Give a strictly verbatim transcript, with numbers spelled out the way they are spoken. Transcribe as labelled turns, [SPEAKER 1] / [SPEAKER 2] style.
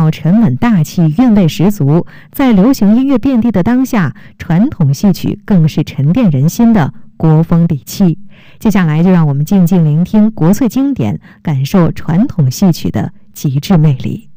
[SPEAKER 1] 调沉稳大气，韵味十足。在流行音乐遍地的当下，传统戏曲更是沉淀人心的国风底气。接下来就让我们静静聆听国粹经典，感受传统戏曲的极致魅力。